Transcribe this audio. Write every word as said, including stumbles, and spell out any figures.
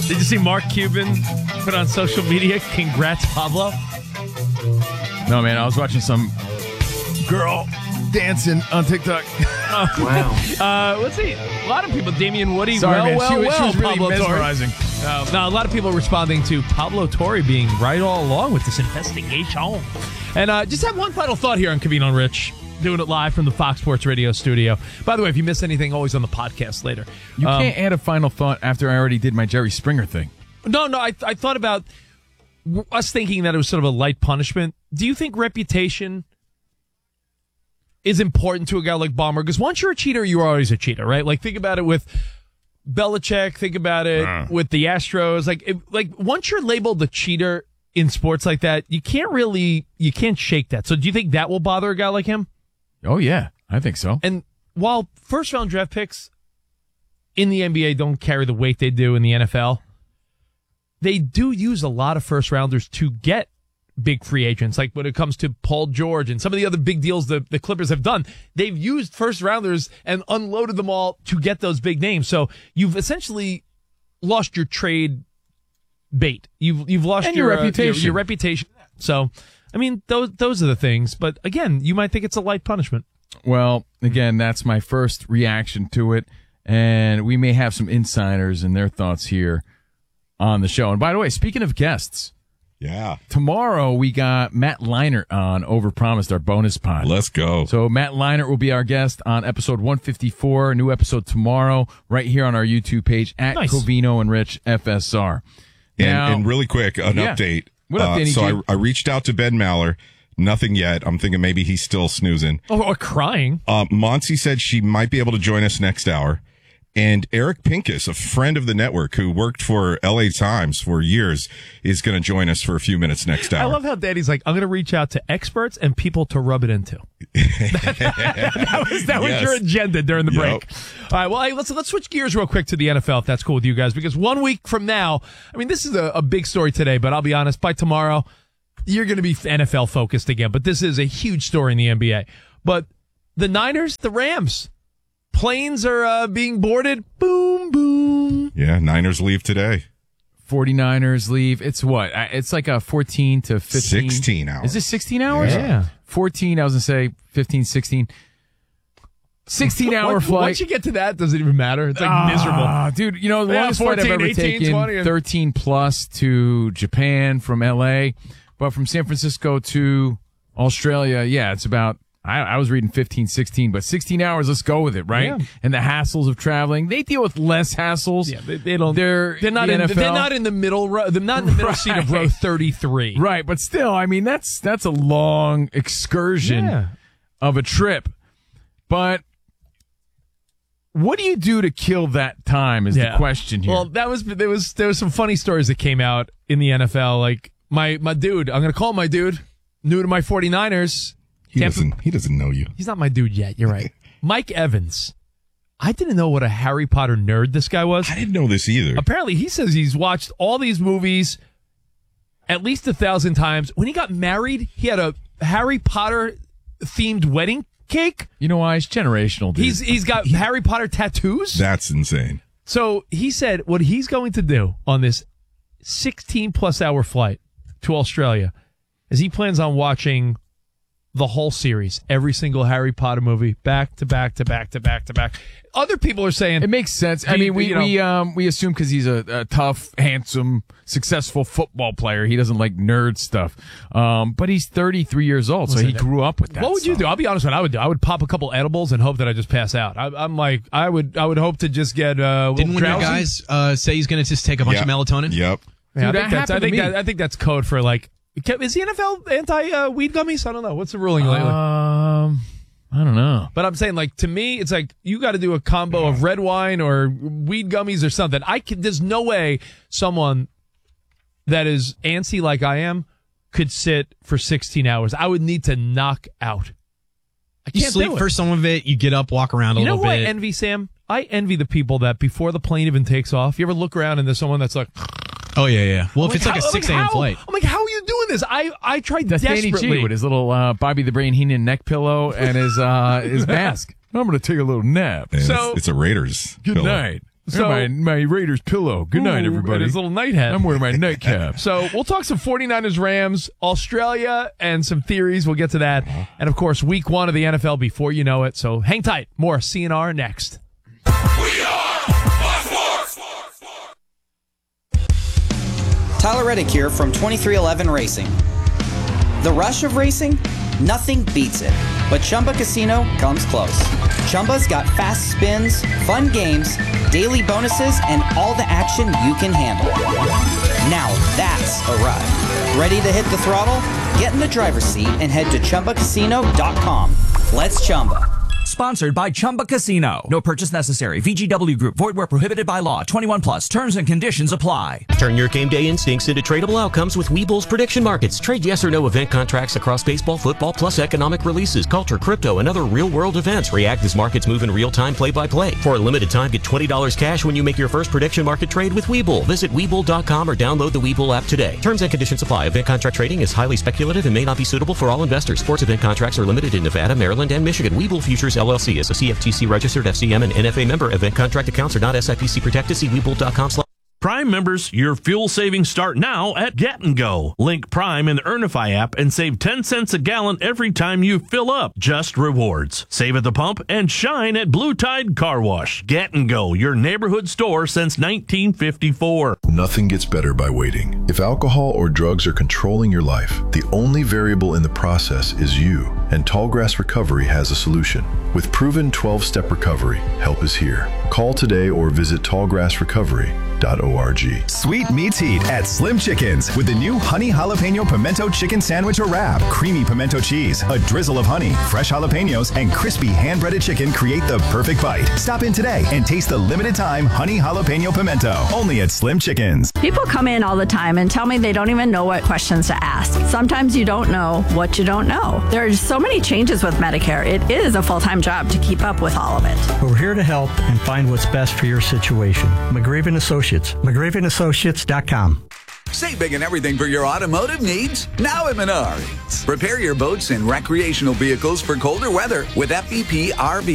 Did you see Mark Cuban put on social media, congrats, Pablo? No, man, I was watching some girl dancing on TikTok. Oh, wow. Uh, let's see. A lot of people, Damian Woody, Sorry, well, man. well, she, was, well, she was really Pablo mesmerizing. Uh, now, a lot of people responding to Pablo Torre being right all along with this investigation. And uh, just have one final thought here on Covino and Rich, doing it live from the Fox Sports Radio studio. By the way, if you miss anything, always on the podcast later. You Um, can't add a final thought after I already did my Jerry Springer thing. No, no, I, I thought about us thinking that it was sort of a light punishment. Do you think reputation is important to a guy like Ballmer? Because once you're a cheater, you're always a cheater, right? Like, think about it with Belichick. Think about it uh. with the Astros. Like, it, like once you're labeled a cheater in sports like that, you can't really, you can't shake that. So do you think that will bother a guy like him? Oh, yeah, I think so. And while first-round draft picks in the N B A don't carry the weight they do in the N F L, they do use a lot of first-rounders to get big free agents. Like when it comes to Paul George and some of the other big deals the, the Clippers have done, they've used first-rounders and unloaded them all to get those big names. So you've essentially lost your trade bait. You've you've lost and your, your reputation. Uh, your, your reputation. So, I mean, those those are the things. But again, you might think it's a light punishment. Well, again, that's my first reaction to it, and we may have some insiders and their thoughts here on the show. And by the way, speaking of guests, yeah, tomorrow we got Matt Leinart on Overpromised, our bonus pod. Let's go. So Matt Leinart will be our guest on episode one fifty-four, a new episode tomorrow, right here on our YouTube page at nice. Covino and Rich F S R. Now, and, and really quick, an yeah. update. What up, uh, Danny so G? I, I reached out to Ben Maller. Nothing yet. I'm thinking maybe he's still snoozing. Or, or crying. Uh, Monty said she might be able to join us next hour. And Eric Pincus, a friend of the network who worked for L A Times for years, is going to join us for a few minutes next hour. I love how Daddy's like, I'm going to reach out to experts and people to rub it into. that, that was, that was Yes. your agenda during the Yep. break. All right, well, hey, let's let's switch gears real quick to the N F L, if that's cool with you guys, because one week from now, I mean, this is a, a big story today, but I'll be honest, by tomorrow, you're going to be N F L focused again, but this is a huge story in the N B A. But the Niners, the Rams, planes are uh, being boarded. Boom, boom. Yeah, Niners leave today. forty-niners leave. It's what? It's like a fourteen to fifteen. sixteen hours. Is this sixteen hours? Yeah. fourteen, I was going to say fifteen, sixteen. sixteen hour Once- flight. Once you get to that, does it even matter? It's like Ah, miserable. Dude, you know, the Yeah, longest flight I've fourteen, ever eighteen, taken, twenty, and- thirteen plus to Japan from L A. But from San Francisco to Australia, yeah, it's about, I, I was reading fifteen, sixteen, but sixteen hours, let's go with it, right? Yeah. And the hassles of traveling, they deal with less hassles. Yeah, they, they don't. They're, They're not the in. N F L. They're not in the middle row. They're not in the middle seat of row Right. thirty-three. Right, but still, I mean, that's that's a long excursion Yeah. of a trip. But what do you do to kill that time is Yeah. the question here. Well, that was there was there was some funny stories that came out in the N F L. Like my my dude, I'm gonna call him my dude, new to my forty-niners. He Tampa- doesn't. He doesn't know you. He's not my dude yet. You're right. Mike Evans. I didn't know what a Harry Potter nerd this guy was. I didn't know this either. Apparently, he says he's watched all these movies at least a thousand times. When he got married, he had a Harry Potter themed wedding cake. You know why? It's generational, dude. He's he's got Harry Potter tattoos. That's insane. So he said what he's going to do on this sixteen plus hour flight to Australia is he plans on watching the whole series, every single Harry Potter movie, back to back to back to back to back. Other people are saying It makes sense. I Do you- mean, we you know- we um we assume because he's a, a tough, handsome, successful football player, he doesn't like nerd stuff. Um, but he's thirty-three years old, so Listen, he grew up with that. What would you stuff. do? I'll be honest with you. I would do. I would pop a couple edibles and hope that I just pass out. I, I'm like, I would. I would hope to just get. Uh, a Didn't little one of your drowsy. guys uh, say he's going to just take a bunch Yep. of melatonin? Yep. Yeah, I Dude, think that that's. I happened to think me. that. I think that's code for like. Is the N F L anti uh, weed gummies? I don't know. What's the ruling lately? Um, I don't know. But I'm saying, like, to me, it's like you got to do a combo of red wine or weed gummies or something. I can. There's no way someone that is antsy like I am could sit for sixteen hours. I would need to knock out. I You can't sleep do it. for some of it, you get up, walk around a You know little who bit. I envy, Sam? I envy the people that before the plane even takes off, you ever look around and there's someone that's like, oh, yeah, yeah. Well, I'm if it's like a how- I'm six a.m. how- flight. I'm like, how are you doing this? I, I tried That's Danny desperately. G with his little uh, Bobby the Brain Heenan neck pillow and his uh, his mask. I'm going to take a little nap. And So- it's, it's a Raiders. Good pillow. night. So my, my Raiders pillow. Good night, Ooh, everybody. and his little night hat. I'm wearing my nightcap. So we'll talk some 49ers, Rams, Australia, and some theories. We'll get to that. And, of course, week one of the N F L before you know it. So hang tight. More C N R next. We are Fox Sports. Tyler Reddick here from twenty-three eleven Racing. The rush of racing? Nothing beats it. But Chumba Casino comes close. Chumba's got fast spins, fun games, daily bonuses, and all the action you can handle. Now that's a ride. Ready to hit the throttle? Get in the driver's seat and head to Chumba Casino dot com. Let's Chumba. Sponsored by Chumba Casino. No purchase necessary. V G W Group. Void where prohibited by law. twenty-one plus. Terms and conditions apply. Turn your game day instincts into tradable outcomes with Webull's prediction markets. Trade yes or no event contracts across baseball, football, plus economic releases, culture, crypto, and other real-world events. React as markets move in real time, play-by-play. For a limited time, get twenty dollars cash when you make your first prediction market trade with Webull. Visit Webull dot com or download the Webull app today. Terms and conditions apply. Event contract trading is highly speculative and may not be suitable for all investors. Sports event contracts are limited in Nevada, Maryland, and Michigan. Webull Futures, L L C is a C F T C registered F C M and N F A member. Event contract accounts are not S I P C protected. See Webull dot com. Prime members, your fuel savings start now at Get and Go. Link Prime in the Earnify app and save ten cents a gallon every time you fill up. Just rewards. Save at the pump and shine at Blue Tide Car Wash. Get and Go, your neighborhood store since nineteen fifty-four. Nothing gets better by waiting. If alcohol or drugs are controlling your life, the only variable in the process is you, and Tallgrass Recovery has a solution. With proven twelve-step recovery, help is here. Call today or visit tallgrass recovery dot org. Sweet meets heat at Slim Chickens with the new Honey Jalapeno Pimento Chicken Sandwich or Wrap. Creamy pimento cheese, a drizzle of honey, fresh jalapenos, and crispy hand-breaded chicken create the perfect bite. Stop in today and taste the limited-time Honey Jalapeno Pimento, only at Slim Chickens. People come in all the time and tell me they don't even know what questions to ask. Sometimes you don't know what you don't know. There are so many changes with Medicare. It is a full-time job to keep up with all of it. We're here to help and find what's best for your situation. McGraven Associates, McGraven Associates dot com. Save big and everything for your automotive needs now at Menards. Prepare your boats and recreational vehicles for colder weather with F E P R V